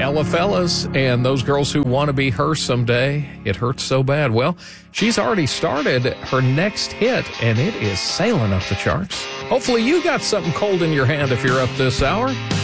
Ella Fellas and those girls who want to be her someday. It hurts so bad. Well, she's already started her next hit, and it is sailing up the charts. Hopefully you got something cold in your hand if you're up this hour.